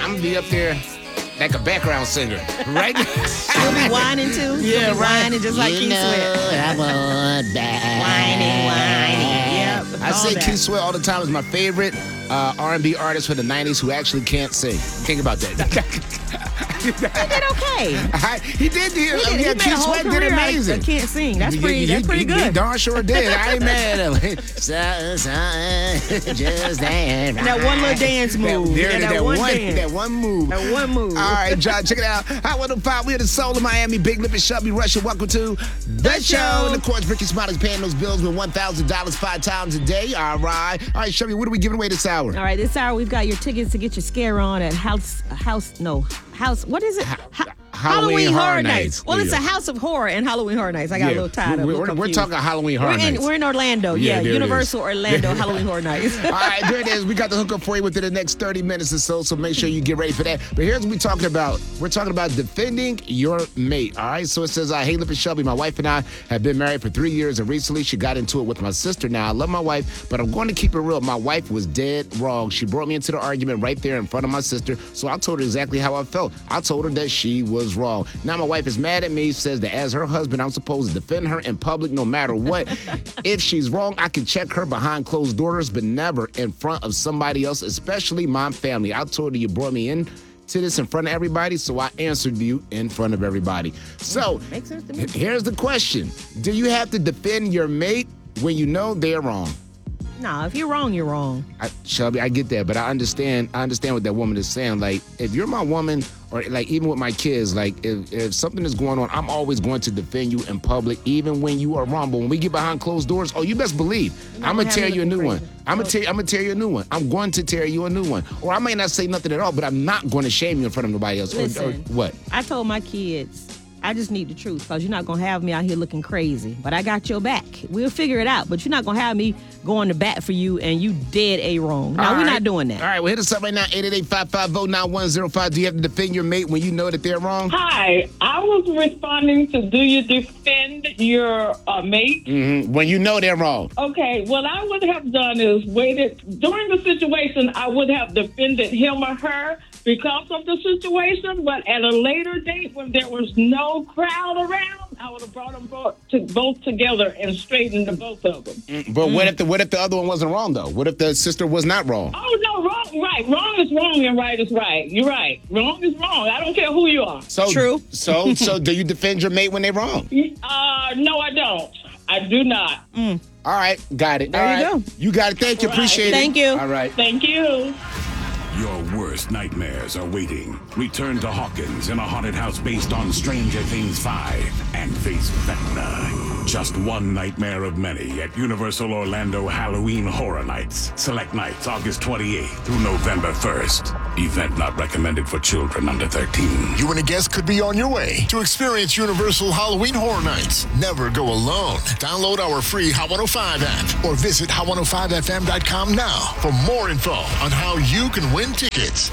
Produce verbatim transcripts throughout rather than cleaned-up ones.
I'm going to be up there like a background singer, right? You'll be whining too? Yeah, You'll be right. whining just like you Keith know, Sweat. I want that. Whining, whining. Yep. I all say that. Keith Sweat all the time is my favorite uh, R and B artist for the nineties who actually can't sing. Think about that. He did okay. I, he did. He, He, did, yeah, he made Keith a whole Sweat did career out of- amazing. I can't sing. That's You- pretty. you- That's you- pretty you- good. You darn sure did. I ain't mad at him. So, so, just dance. That one little dance move. That, there Yeah, it is, that that one one, dance. that one move. That one move. All right, John, check it out. Hot one oh five, we are the soul of Miami. Big Lip and Shelby Russia. Welcome to The Show. Show. And of course, Ricky Smiley's paying those bills with one thousand dollars five times a day. All right. All right, Shelby, what are we giving away this hour? All right, this hour we've got your tickets to get your scare on at House, House, no, House, what is it? Ha- Halloween Horror Nights. Well, There it's you a go. House of Horror and Halloween Horror Nights. I got Yeah, a little tired of we're, it. we're, we're talking Halloween Horror we're in, Nights. we're in Orlando. Yeah, Yeah, there it Universal Orlando Halloween Horror Nights. All right, there it is. We got the hookup for you within the next thirty minutes or so, so make sure you get ready for that. But here's what we're talking about. We're talking about defending your mate, all right? So it says, uh, hey, Lip and Shelby, my wife and I have been married for three years, and recently she got into it with my sister. Now, I love my wife, but I'm going to keep it real. My wife was dead wrong. She brought me into the argument right there in front of my sister, so I told her exactly how I felt. I told her that she was wrong. Now my wife is mad at me, says that as her husband, I'm supposed to defend her in public no matter what. If she's wrong, I can check her behind closed doors, but never in front of somebody else, especially my family. I told her you brought me in to this in front of everybody, so I answered you in front of everybody. So, Makes sense to me. here's the question. Do you have to defend your mate when you know they're wrong? Nah, if you're wrong, you're wrong. I, Shelby, I get that, but I understand. I understand what that woman is saying. Like, if you're my woman, or like even with my kids, like if, if something is going on, I'm always going to defend you in public, even when you are wrong. But when we get behind closed doors, oh, you best believe not I'm gonna gonna have tear me you a new looking one. crazy. I'm gonna tear. I'm gonna tear you a new one. I'm going to tear you a new one. Or I may not say nothing at all, but I'm not going to shame you in front of nobody else. Or- Or, Listen. what? I told my kids, I just need the truth because you're not going to have me out here looking crazy. But I got your back. We'll figure it out. But you're not going to have me going to bat for you and you dead A wrong. No, All we're right. not doing that. All right, well, hit us up right now, eight eight eight, five five zero, nine one zero five. Do you have to defend your mate when you know that they're wrong? Hi, I was responding to do you defend your uh, mate? Mm-hmm. When you know they're wrong. Okay, what I would have done is waited. During the situation, I would have defended him or her because of the situation, but at a later date when there was no crowd around, I would have brought them both, to, both together and straightened the both of them. But what if the what if the other one wasn't wrong though? What if the sister was not wrong? Oh, no, wrong, right. Wrong is wrong and right is right. You're right. Wrong is wrong. I don't care who you are. So True. So so do you defend your mate when they're wrong? Uh, no, I don't. I do not. All right, got it. There All you right. go. You got it. Thank you. Right. Appreciate it. Thank you. All right. Thank you. Your worst nightmares are waiting. Return to Hawkins in a haunted house based on Stranger Things five and face Vecna. Just one nightmare of many at Universal Orlando Halloween Horror Nights. Select nights August twenty-eighth through November first. Event not recommended for children under thirteen. You and a guest could be on your way to experience Universal Halloween Horror Nights. Never go alone. Download our free Hot one oh five app or visit hot one oh five f m dot com now for more info on how you can win tickets.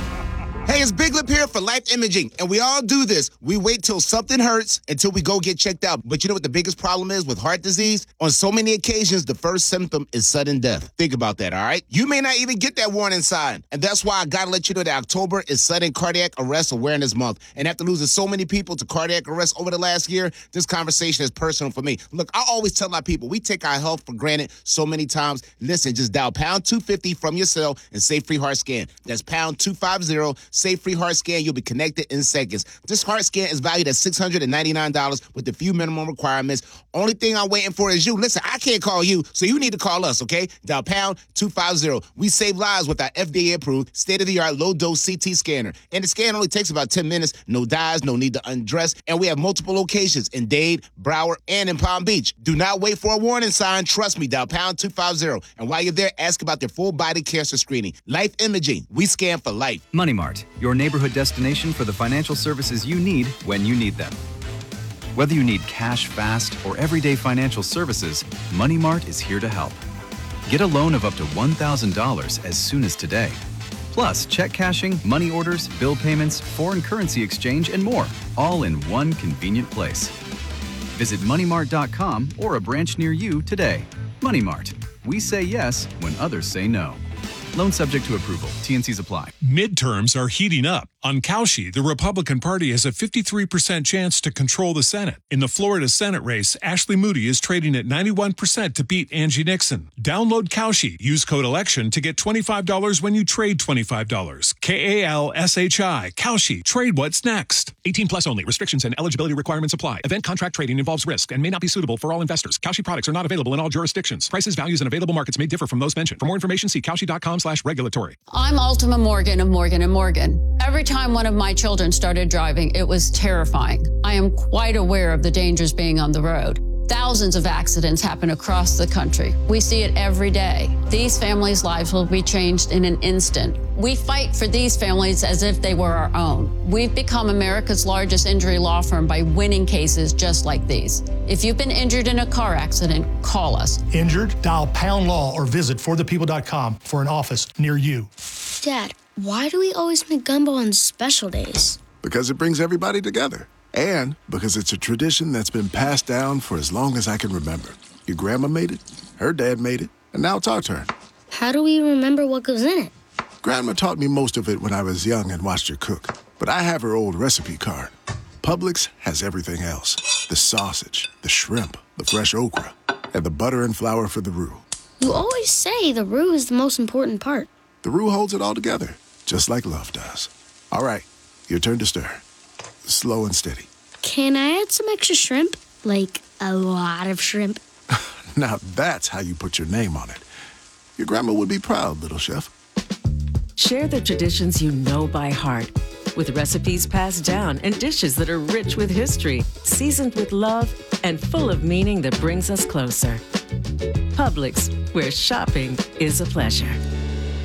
Hey, it's Big Lip here for Life Imaging, and we all do this. We wait till something hurts until we go get checked out. But you know what the biggest problem is with heart disease? On so many occasions, the first symptom is sudden death. Think about that, all right? You may not even get that warning sign. And that's why I gotta let you know that October is Sudden Cardiac Arrest Awareness Month. And after losing so many people to cardiac arrest over the last year, this conversation is personal for me. Look, I always tell my people, we take our health for granted so many times. Listen, just dial pound two fifty from your cell and say free heart scan. That's pound two fifty. Say free heart scan. You'll be connected in seconds. This heart scan is valued at six hundred ninety-nine dollars with a few minimum requirements. Only thing I'm waiting for is you. Listen, I can't call you, so you need to call us, okay? Dial pound two fifty. We save lives with our F D A-approved, state-of-the-art, low-dose C T scanner. And the scan only takes about ten minutes. No dyes, no need to undress. And we have multiple locations in Dade, Broward, and in Palm Beach. Do not wait for a warning sign. Trust me, dial pound two fifty. And while you're there, ask about their full-body cancer screening. Life Imaging. We scan for life. Money Mart, your neighborhood destination for the financial services you need when you need them. Whether you need cash fast or everyday financial services, Money Mart is here to help. Get a loan of up to one thousand dollars as soon as today. Plus, check cashing, money orders, bill payments, foreign currency exchange, and more, all in one convenient place. Visit money mart dot com or a branch near you today. Money Mart. We say yes when others say no. Loan subject to approval. T N Cs apply. Midterms are heating up. On Cauchy, the Republican Party has a fifty-three percent chance to control the Senate. In the Florida Senate race, Ashley Moody is trading at ninety-one percent to beat Angie Nixon. Download Cauchy. Use code ELECTION to get twenty-five dollars when you trade twenty-five dollars. K A L S H I. Cauchy. Trade what's next. eighteen plus only. Restrictions and eligibility requirements apply. Event contract trading involves risk and may not be suitable for all investors. Cauchy products are not available in all jurisdictions. Prices, values, and available markets may differ from those mentioned. For more information, see cauchy.com slash regulatory. I'm Ultima Morgan of Morgan and Morgan. Every time one of my children started driving, it was terrifying. I am quite aware of the dangers being on the road. Thousands of accidents happen across the country. We see it every day. These families' lives will be changed in an instant. We fight for these families as if they were our own. We've become America's largest injury law firm by winning cases just like these. If you've been injured in a car accident, call us. Injured? Dial pound law or visit for the people dot com for an office near you. Dad, why do we always make gumbo on special days? Because it brings everybody together. And because it's a tradition that's been passed down for as long as I can remember. Your grandma made it, her dad made it, and now it's our turn. How do we remember what goes in it? Grandma taught me most of it when I was young and watched her cook. But I have her old recipe card. Publix has everything else. The sausage, the shrimp, the fresh okra, and the butter and flour for the roux. You always say the roux is the most important part. The roux holds it all together, just like love does. All right, your turn to stir. Slow and steady. Can I add some extra shrimp? Like a lot of shrimp? Now that's how you put your name on it. Your grandma would be proud, little chef. Share the traditions you know by heart with recipes passed down and dishes that are rich with history, seasoned with love, and full of meaning that brings us closer. Publix, where shopping is a pleasure.